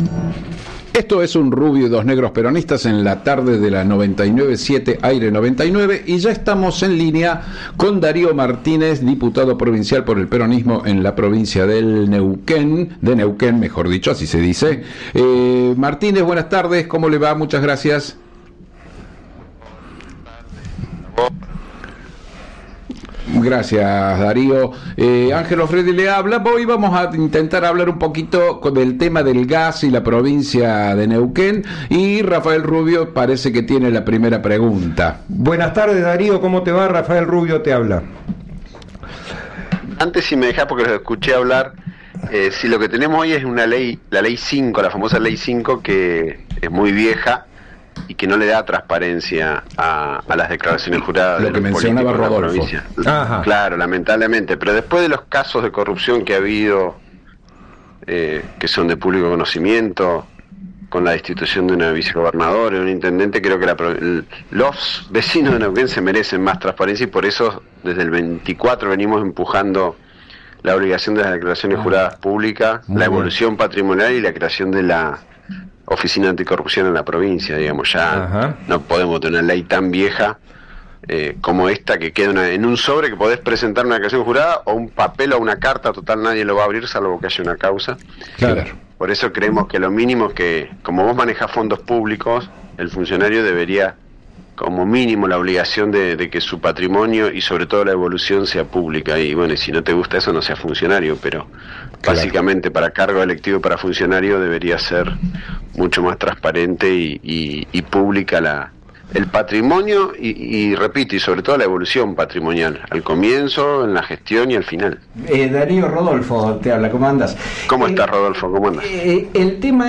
Esto es un rubio y dos negros peronistas en la tarde de la 99.7 Aire 99 y ya estamos en línea con Darío Martínez, diputado provincial por el peronismo en la provincia del Neuquén, de Neuquén mejor dicho, así se dice. Martínez, buenas tardes, ¿cómo le va? Muchas gracias. Gracias, Darío. Ángelo Freddy le habla. Hoy vamos a intentar hablar un poquito del tema del gas y la provincia de Neuquén. Y Rafael Rubio parece que tiene la primera pregunta. Buenas tardes, Darío. ¿Cómo te va? Rafael Rubio te habla. Antes, si me dejás, porque los escuché hablar, si lo que tenemos hoy es una ley, la ley 5, la famosa ley 5, que es muy vieja y que no le da transparencia a las declaraciones juradas. Lo que mencionaba Rodolfo. Ajá. Claro, lamentablemente. Pero después de los casos de corrupción que ha habido, que son de público conocimiento, con la destitución de una vicegobernadora, de un intendente, creo que los vecinos de Neuquén se merecen más transparencia y por eso desde el 24 venimos empujando la obligación de las declaraciones juradas públicas, la evolución patrimonial y la creación de la Oficina Anticorrupción en la provincia, digamos. Ya no podemos tener una ley tan vieja como esta, que queda en un sobre que podés presentar una declaración jurada o un papel o una carta, total nadie lo va a abrir salvo que haya una causa. Claro. Por eso creemos que lo mínimo es que, como vos manejás fondos públicos, el funcionario debería, como mínimo, la obligación de que su patrimonio y sobre todo la evolución sea pública. Y bueno, y si no te gusta eso, no seas funcionario, pero básicamente para cargo electivo, para funcionario, debería ser mucho más transparente y pública el patrimonio y repito, y sobre todo la evolución patrimonial, al comienzo, en la gestión y al final. Darío, Rodolfo te habla, ¿cómo andas? ¿Cómo estás, Rodolfo? ¿Cómo andas? El tema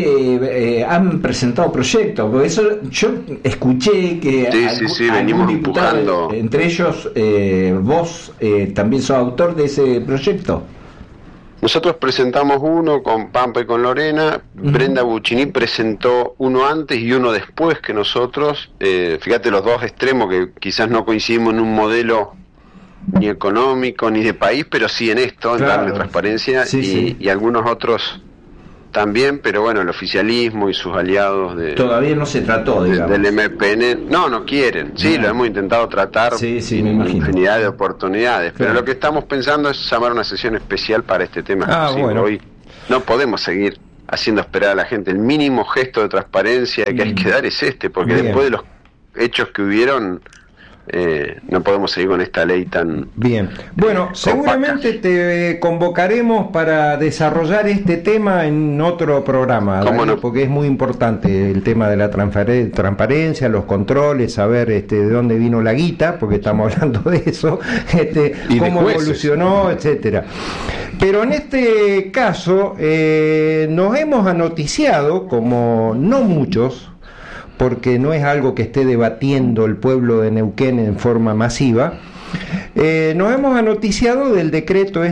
han presentado proyectos, porque eso yo escuché que venimos diputado, empujando. Entre ellos vos también sos autor de ese proyecto. Nosotros presentamos uno con Pampa y con Lorena. Brenda Buccini presentó uno antes y uno después que nosotros. Fíjate los dos extremos, que quizás no coincidimos en un modelo ni económico ni de país, pero sí en esto, en darle transparencia, y algunos otros también, pero bueno, el oficialismo y sus aliados todavía no se trató, digamos, del MPN, no quieren. Sí, lo hemos intentado tratar en infinidad de oportunidades, pero lo que estamos pensando es llamar una sesión especial para este tema. Bueno. Hoy no podemos seguir haciendo esperar a la gente. El mínimo gesto de transparencia que hay que dar es porque después de los hechos que hubieron, no podemos seguir con esta ley tan bien. Bueno, seguramente te convocaremos para desarrollar este tema en otro programa, ¿Cómo no? Porque es muy importante el tema de la transparencia, los controles, saber de dónde vino la guita, porque estamos hablando de eso, cómo evolucionó, etcétera. Pero en este caso nos hemos anoticiado, como no muchos, porque no es algo que esté debatiendo el pueblo de Neuquén en forma masiva, nos hemos anoticiado del decreto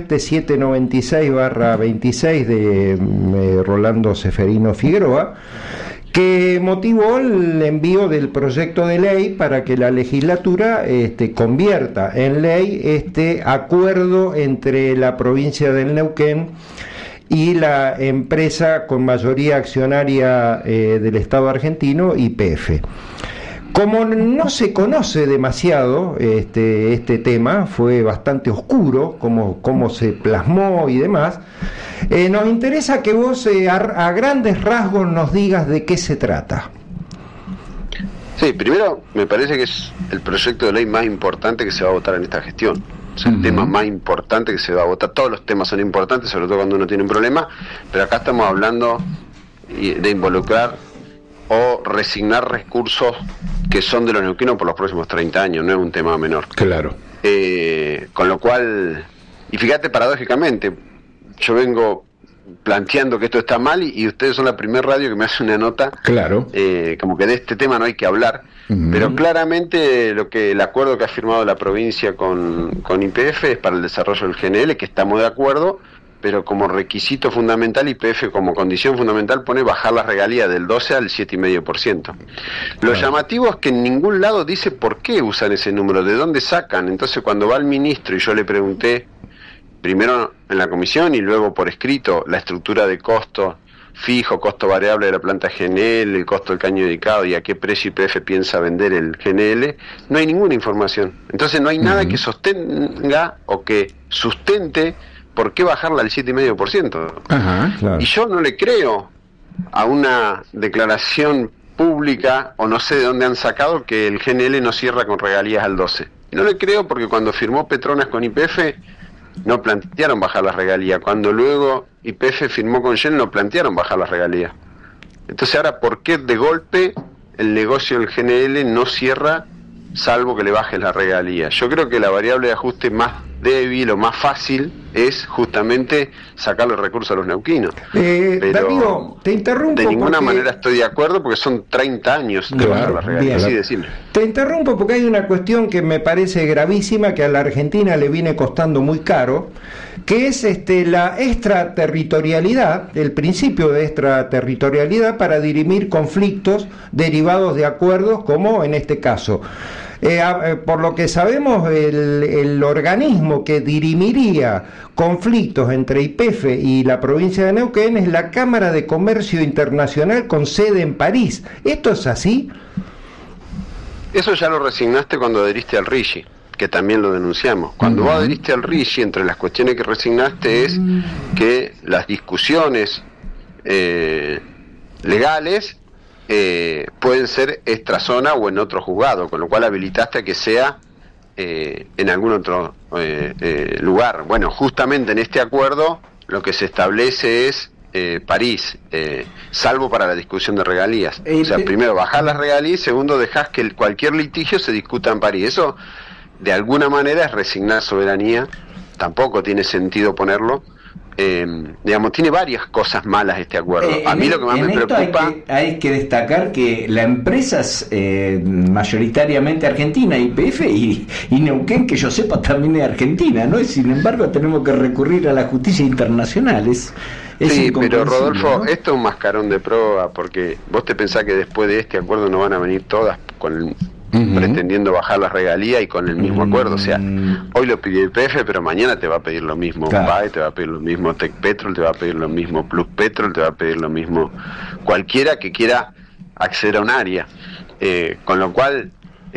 796/26 de Rolando Seferino Figueroa, que motivó el envío del proyecto de ley para que la legislatura convierta en ley este acuerdo entre la provincia del Neuquén y la empresa con mayoría accionaria del Estado argentino, YPF. Como no se conoce demasiado este tema, fue bastante oscuro cómo se plasmó y demás, nos interesa que vos a grandes rasgos nos digas de qué se trata. Sí, primero me parece que es el proyecto de ley más importante que se va a votar en esta gestión. Es el tema más importante que se va a votar. Todos los temas son importantes, sobre todo cuando uno tiene un problema, pero acá estamos hablando de involucrar o resignar recursos que son de los neuquinos por los próximos 30 años, no es un tema menor. Claro. Con lo cual, y fíjate, paradójicamente, yo vengo planteando que esto está mal y ustedes son la primer radio que me hace una nota, como que de este tema no hay que hablar. Pero claramente el acuerdo que ha firmado la provincia con YPF es para el desarrollo del GNL, que estamos de acuerdo, pero como requisito fundamental, YPF como condición fundamental pone bajar las regalías del 12 al 7,5%. Lo llamativo es que en ningún lado dice por qué usan ese número, de dónde sacan. Entonces cuando va el ministro y yo le pregunté, primero en la comisión y luego por escrito, la estructura de costo fijo, costo variable de la planta GNL, el costo del caño dedicado y a qué precio YPF piensa vender el GNL, no hay ninguna información. Entonces no hay nada que sostenga o que sustente por qué bajarla al 7,5%. Ajá, claro. Y yo no le creo a una declaración pública, o no sé de dónde han sacado, que el GNL no cierra con regalías al 12. Y no le creo porque cuando firmó Petronas con YPF no plantearon bajar las regalías. Cuando luego YPF firmó con Shell no plantearon bajar las regalías. Entonces ahora, ¿por qué de golpe el negocio del GNL no cierra salvo que le bajes la regalía? Yo creo que la variable de ajuste más débil o más fácil es justamente sacar los recursos a los neuquinos. Pero Darío, te interrumpo. De ninguna manera estoy de acuerdo porque son 30 años de bajar las regalías. Así decirlo. Te interrumpo porque hay una cuestión que me parece gravísima, que a la Argentina le viene costando muy caro, que es la extraterritorialidad, el principio de extraterritorialidad para dirimir conflictos derivados de acuerdos, como en este caso. Por lo que sabemos, el organismo que dirimiría conflictos entre YPF y la provincia de Neuquén es la Cámara de Comercio Internacional con sede en París. ¿Esto es así? Eso ya lo resignaste cuando adheriste al RIGI, que también lo denunciamos. Cuando vos adheriste al RIGI, entre las cuestiones que resignaste es que las discusiones legales pueden ser extrazona o en otro juzgado, con lo cual habilitaste a que sea en algún otro lugar. Bueno, justamente en este acuerdo lo que se establece es París, salvo para la discusión de regalías. O sea, primero bajás las regalías y segundo dejás que cualquier litigio se discuta en París. Eso de alguna manera es resignar soberanía, tampoco tiene sentido ponerlo. Digamos, tiene varias cosas malas este acuerdo. A mí lo que más me preocupa... Hay que destacar que la empresa es mayoritariamente argentina, YPF, y Neuquén, que yo sepa, también es argentina, ¿no? Y sin embargo tenemos que recurrir a la justicia internacional. Sí, pero Rodolfo, ¿no? Esto es un mascarón de prueba, porque vos te pensás que después de este acuerdo no van a venir todas con pretendiendo bajar las regalías y con el mismo acuerdo. O sea, hoy lo pidió YPF, pero mañana te va a pedir lo mismo. Claro. PAE te va a pedir lo mismo, Tecpetrol te va a pedir lo mismo, Plus Petrol te va a pedir lo mismo, cualquiera que quiera acceder a un área. Con lo cual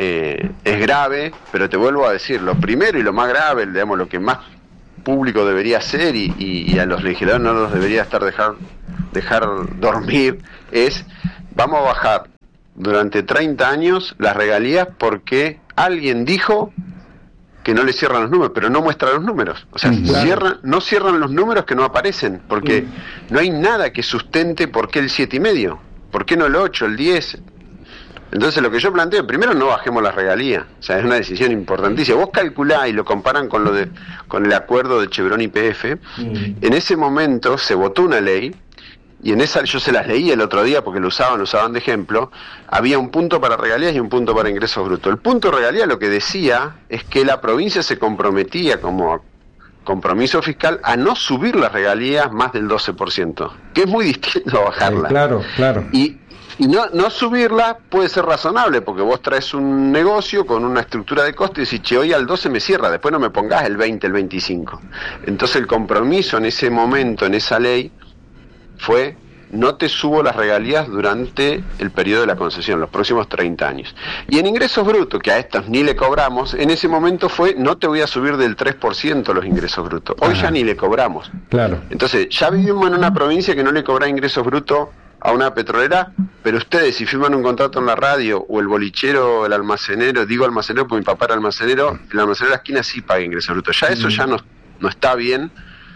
es grave, pero te vuelvo a decir, lo primero y lo más grave, digamos, lo que más público debería hacer y a los legisladores no los debería dejar dormir, es: vamos a bajar durante 30 años las regalías porque alguien dijo que no le cierran los números, pero no muestra los números. O sea, claro, no cierran los números que no aparecen, porque no hay nada que sustente por qué el 7,5, por qué no el 8, el 10. Entonces lo que yo planteo, primero no bajemos las regalías, o sea, es una decisión importantísima. Vos calculás y lo comparan con con el acuerdo de Chevron y YPF, en ese momento se votó una ley, y en esa, yo se las leí el otro día porque lo usaban de ejemplo, había un punto para regalías y un punto para ingresos brutos. El punto de regalías lo que decía es que la provincia se comprometía como compromiso fiscal a no subir las regalías más del 12%, que es muy distinto a bajarla. Claro. Y no subirla puede ser razonable, porque vos traes un negocio con una estructura de costes y decís, che, hoy al 12 me cierra, después no me pongas el 20, el 25. Entonces el compromiso en ese momento, en esa ley, fue: no te subo las regalías durante el periodo de la concesión, los próximos 30 años. Y en ingresos brutos, que a estos ni le cobramos, en ese momento fue: no te voy a subir del 3% los ingresos brutos. Hoy ya ni le cobramos. Claro. Entonces, ya vivimos en una provincia que no le cobra ingresos brutos a una petrolera, pero ustedes, si firman un contrato en la radio, o el bolichero, el almacenero, digo almacenero porque mi papá era almacenero, el almacenero de la esquina sí paga ingresos brutos. Ya eso ya no está bien.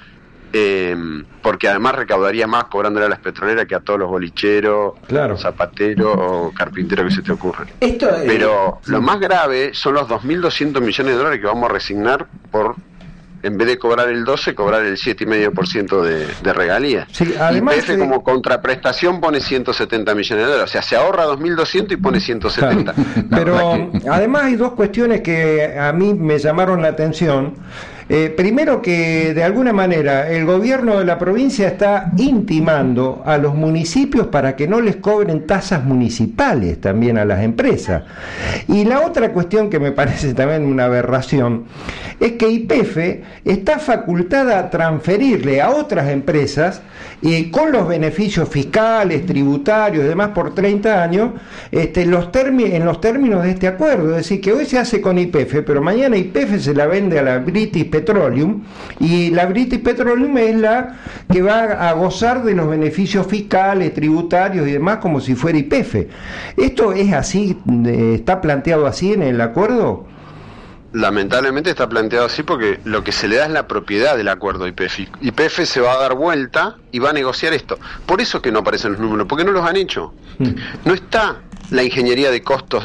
Porque además recaudaría más cobrándole a las petroleras que a todos los bolicheros, claro, zapateros o carpinteros que se te ocurren. Pero lo más grave son los 2.200 millones de dólares que vamos a resignar por, en vez de cobrar el 12, cobrar el 7,5% de regalías. Sí, además, YPF como contraprestación pone 170 millones de dólares, o sea, se ahorra 2.200 y pone 170. Claro. Pero además hay dos cuestiones que a mí me llamaron la atención. Primero que de alguna manera el gobierno de la provincia está intimando a los municipios para que no les cobren tasas municipales también a las empresas. Y la otra cuestión que me parece también una aberración es que YPF está facultada a transferirle a otras empresas con los beneficios fiscales, tributarios y demás por 30 años en los términos de este acuerdo. Es decir, que hoy se hace con YPF, pero mañana YPF se la vende a la British Petroleum, y la British Petroleum es la que va a gozar de los beneficios fiscales, tributarios y demás como si fuera YPF. ¿Esto es así? ¿Está planteado así en el acuerdo? Lamentablemente está planteado así porque lo que se le da es la propiedad del acuerdo YPF. YPF se va a dar vuelta y va a negociar esto. Por eso que no aparecen los números, porque no los han hecho. No está la ingeniería de costos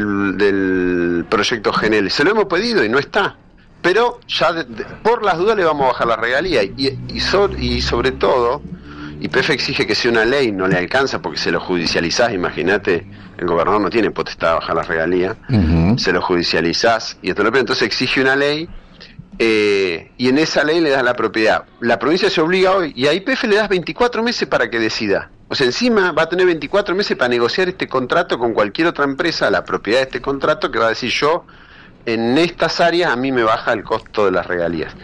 del proyecto GNL. Se lo hemos pedido y no está. Pero ya por las dudas le vamos a bajar la regalía. Y sobre todo, YPF exige que sea una ley, no le alcanza porque se lo judicializás. Imagínate, el gobernador no tiene potestad de bajar la regalía. Se lo judicializás y entonces exige una ley. Y en esa ley le das la propiedad. La provincia se obliga hoy y a YPF le das 24 meses para que decida. O sea, encima va a tener 24 meses para negociar este contrato con cualquier otra empresa, la propiedad de este contrato, que va a decir: yo en estas áreas a mí me baja el costo de las regalías.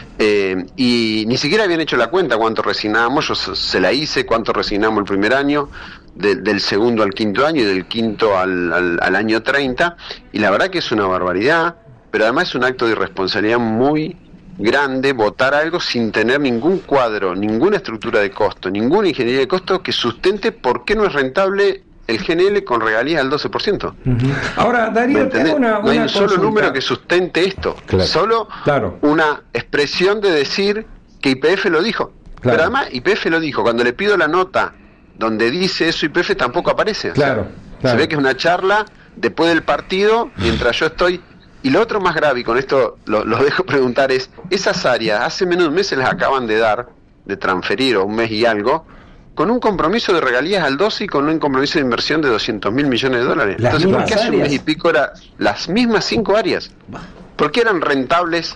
Y ni siquiera habían hecho la cuenta cuánto resignábamos. Yo se la hice, cuánto resignamos el primer año, del segundo al quinto año y del quinto al año 30, y la verdad que es una barbaridad, pero además es un acto de irresponsabilidad muy grande votar algo sin tener ningún cuadro, ninguna estructura de costo, ninguna ingeniería de costo que sustente por qué no es rentable el GNL con regalías al 12%. Ahora, Darío, tengo una no hay un solo consulta. número que sustente esto, solo una expresión de decir que YPF lo dijo. Pero además YPF lo dijo. Cuando le pido la nota donde dice eso, YPF tampoco aparece. O sea, se ve que es una charla después del partido, mientras yo estoy. Y lo otro más grave, y con esto lo dejo preguntar, es: esas áreas hace menos de un mes se las acaban de dar, de transferir, o un mes y algo, con un compromiso de regalías al 12 y con un compromiso de inversión de 200.000 millones de dólares. Entonces, ¿por qué hace un mes y pico era las mismas 5 áreas? ¿Por qué eran rentables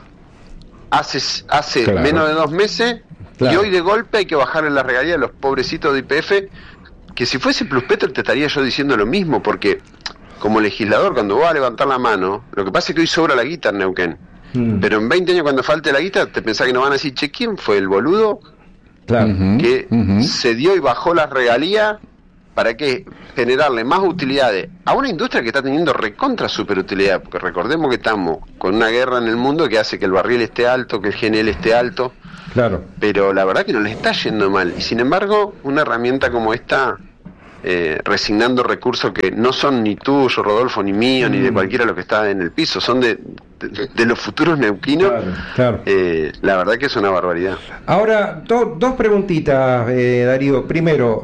hace menos de 2 meses y hoy de golpe hay que bajarle la regalía a los pobrecitos de YPF? Que si fuese Pluspetro te estaría yo diciendo lo mismo, porque como legislador, cuando vas a levantar la mano, lo que pasa es que hoy sobra la guita en Neuquén. Pero en 20 años, cuando falte la guita, te pensás que nos van a decir: che, ¿quién fue el boludo que se dio y bajó las regalías para que generarle más utilidades a una industria que está teniendo recontra superutilidad? Porque recordemos que estamos con una guerra en el mundo que hace que el barril esté alto, que el GNL esté alto. Pero la verdad que no les está yendo mal. Y sin embargo, una herramienta como esta, resignando recursos que no son ni tuyos, Rodolfo, ni mío, ni de cualquiera de los que está en el piso, son de los futuros neuquinos. La verdad que es una barbaridad. Ahora, dos preguntitas, Darío. Primero,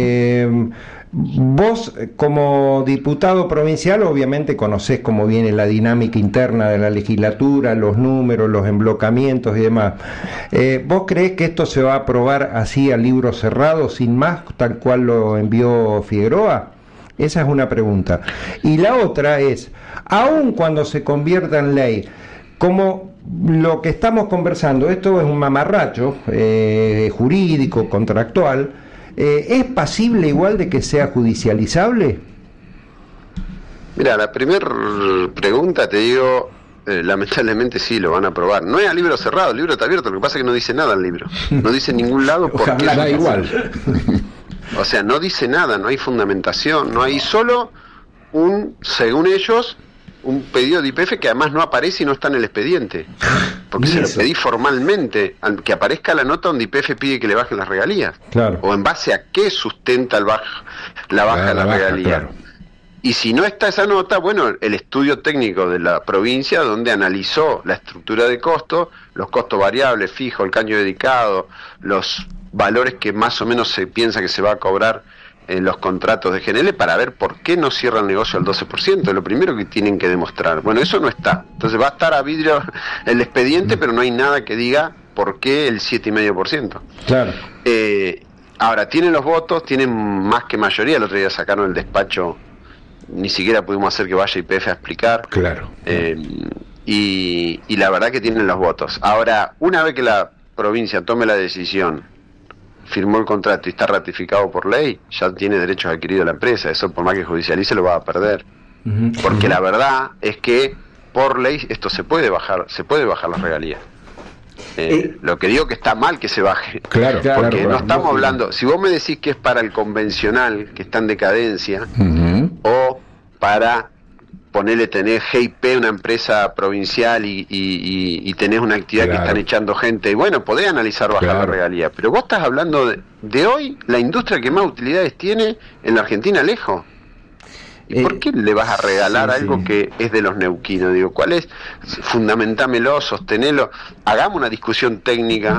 vos como diputado provincial obviamente conocés cómo viene la dinámica interna de la legislatura, los números, los emblocamientos y demás. ¿Vos creés que esto se va a aprobar así a libro cerrado, sin más, tal cual lo envió Figueroa? Esa es una pregunta. Y la otra es: aun cuando se convierta en ley, como lo que estamos conversando, esto es un mamarracho jurídico, contractual, ¿es pasible igual de que sea judicializable? Mira, la primera pregunta te digo, lamentablemente sí, lo van a aprobar. No es a libro cerrado, el libro está abierto, lo que pasa es que no dice nada el libro. No dice en ningún lado por qué da igual. O sea, no dice nada, no hay fundamentación, no hay, solo según ellos, un pedido de YPF que además no aparece y no está en el expediente. Porque se lo pedí formalmente, que aparezca la nota donde YPF pide que le bajen las regalías. O en base a qué sustenta la baja de la regalía. Y si no está esa nota, bueno, el estudio técnico de la provincia donde analizó la estructura de costo, los costos variables, fijos, el caño dedicado, los valores que más o menos se piensa que se va a cobrar en los contratos de GNL, para ver por qué no cierra el negocio al 12%, es lo primero que tienen que demostrar. Bueno, eso no está. Entonces va a estar a vidrio el expediente, pero no hay nada que diga por qué el 7,5%. Ahora, tienen los votos, tienen más que mayoría. El otro día sacaron el despacho, ni siquiera pudimos hacer que vaya YPF a explicar. y la verdad que tienen los votos. Ahora, una vez que la provincia tome la decisión, firmó el contrato y está ratificado por ley, ya tiene derechos adquiridos la empresa. Eso, por más que judicialice, lo va a perder. Porque la verdad es que por ley esto se puede bajar las regalías. Lo que digo que está mal que se baje, claro, porque claro, no estamos hablando, si vos me decís que es para el convencional que está en decadencia, o para ponerle, tenés GIP, una empresa provincial y tenés una actividad que están echando gente, y bueno, podés analizar bajar la regalía, pero vos estás hablando de hoy, la industria que más utilidades tiene en la Argentina, lejos. ¿Y por qué le vas a regalar algo que es de los neuquinos? Digo, ¿cuál es? Fundamentámelo, sostenelo, hagamos una discusión técnica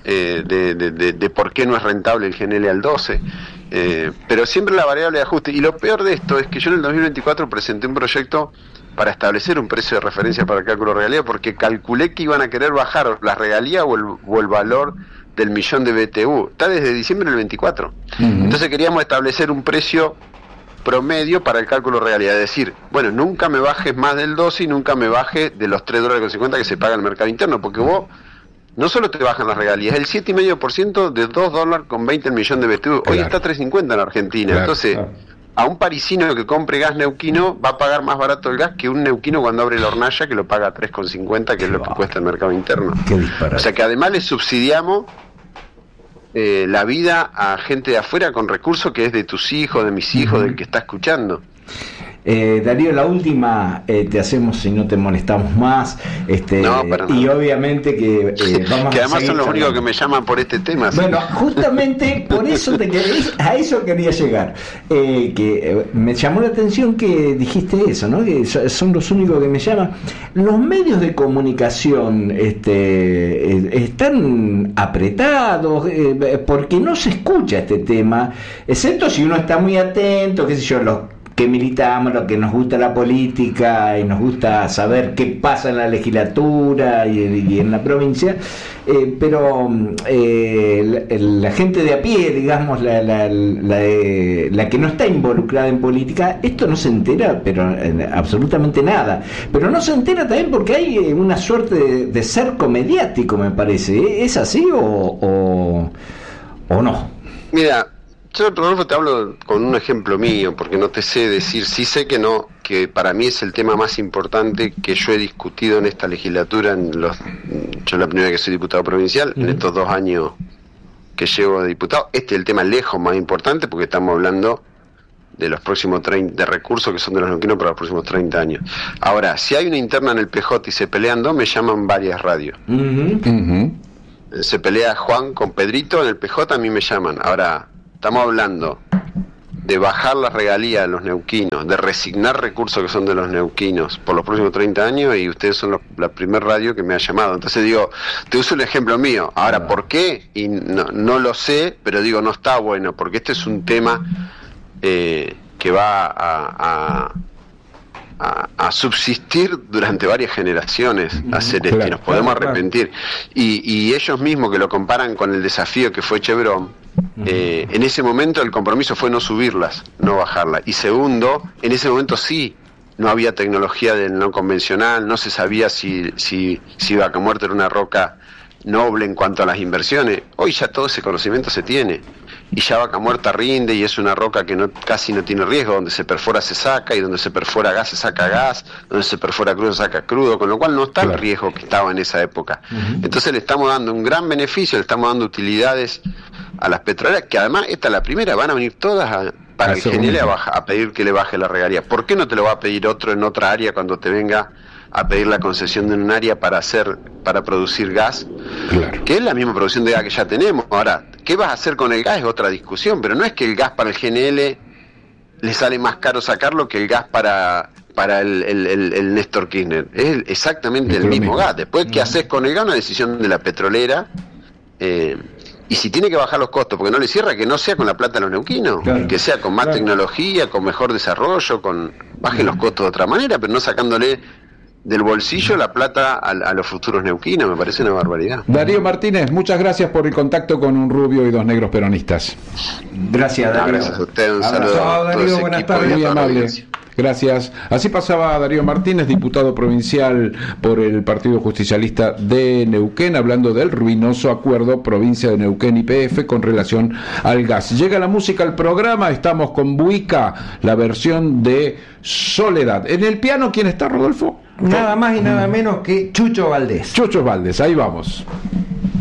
de por qué no es rentable el GNL al 12, pero siempre la variable de ajuste. Y lo peor de esto es que yo en el 2024 presenté un proyecto para establecer un precio de referencia para el cálculo de regalía, porque calculé que iban a querer bajar la regalía o el valor del millón de BTU. Está desde diciembre del 24. Entonces queríamos establecer un precio promedio para el cálculo de regalía, es decir, bueno, nunca me bajes más del 12 y nunca me baje de los $3.50 que se paga en el mercado interno, porque vos no solo te bajan las regalías, el 7,5% de $2.20 el millón de BTU, hoy está 3.50 en Argentina, entonces a un parisino que compre gas neuquino va a pagar más barato el gas que un neuquino cuando abre la hornalla, que lo paga 3,50, que es lo que cuesta el mercado interno. O sea que además le subsidiamos la vida a gente de afuera con recursos que es de tus hijos, de mis hijos, del que está escuchando. Darío, la última te hacemos si no te molestamos más, no, y obviamente que vamos que a además son los únicos que me llaman por este tema. Bueno, justamente por eso a eso quería llegar, que me llamó la atención que dijiste eso, ¿no? Que son los únicos que me llaman. Los medios de comunicación están apretados, porque no se escucha este tema, excepto si uno está muy atento, qué sé yo, los que militamos, lo que nos gusta la política y nos gusta saber qué pasa en la legislatura y en la provincia, pero la gente de a pie, digamos, la que no está involucrada en política, esto no se entera, pero absolutamente nada. Pero no se entera también porque hay una suerte de cerco mediático, me parece. ¿Es así o no? Mira, yo, Rodolfo, te hablo con un ejemplo mío, porque no te sé decir, sí sé que no, que para mí es el tema más importante que yo he discutido en esta legislatura, yo la primera que soy diputado provincial, en estos 2 años que llevo de diputado, este es el tema lejos más importante, porque estamos hablando de los próximos 30, de recursos que son de los neuquinos para los próximos 30 años. Ahora, si hay una interna en el PJ y se pelean dos, me llaman varias radios. Se pelea Juan con Pedrito en el PJ, a mí me llaman. Ahora, estamos hablando de bajar las regalías de los neuquinos, de resignar recursos que son de los neuquinos por los próximos 30 años, y ustedes son la primer radio que me ha llamado. Entonces digo, te uso el ejemplo mío. Ahora, ¿por qué? Y no lo sé, pero digo, no está bueno, porque este es un tema que va a subsistir durante varias generaciones, a ser y nos podemos arrepentir. Y ellos mismos que lo comparan con el desafío que fue Chevron, en ese momento el compromiso fue no subirlas, no bajarlas. Y segundo, en ese momento sí, no había tecnología del no convencional, no se sabía si Vaca Muerta era una roca noble en cuanto a las inversiones. Hoy ya todo ese conocimiento se tiene, y ya Vaca Muerta rinde y es una roca que casi no tiene riesgo, donde se perfora se saca, y donde se perfora gas se saca gas, donde se perfora crudo se saca crudo, con lo cual no está el riesgo que estaba en esa época. Entonces le estamos dando un gran beneficio, le estamos dando utilidades a las petroleras, que además esta es la primera, van a venir todas para el GNL a pedir que le baje la regalía. ¿Por qué no te lo va a pedir otro en otra área cuando te venga a pedir la concesión de un área para producir gas? Que es la misma producción de gas que ya tenemos. Ahora, ¿qué vas a hacer con el gas? Es otra discusión, pero no es que el gas para el GNL le sale más caro sacarlo que el gas para el Néstor Kirchner. Es exactamente el mismo gas. Después, ¿qué haces con el gas? Una decisión de la petrolera. Y si tiene que bajar los costos, porque no le cierra, que no sea con la plata de los neuquinos, que sea con más tecnología, con mejor desarrollo, bajen los costos de otra manera, pero no sacándole del bolsillo la plata a los futuros neuquinos. Me parece una barbaridad. Darío Martínez, muchas gracias por el contacto con Un Rubio y Dos Negros Peronistas. Gracias, Darío. Gracias a usted, un saludo a todo Darío, ese buenas equipo. tardes. Muy amable. Gracias. Así pasaba Darío Martínez, diputado provincial por el Partido Justicialista de Neuquén, hablando del ruinoso acuerdo provincia de Neuquén YPF con relación al gas. Llega la música al programa, estamos con Buica, la versión de Soledad. En el piano, ¿quién está, Rodolfo? Nada más y nada menos que Chucho Valdés. Chucho Valdés, ahí vamos.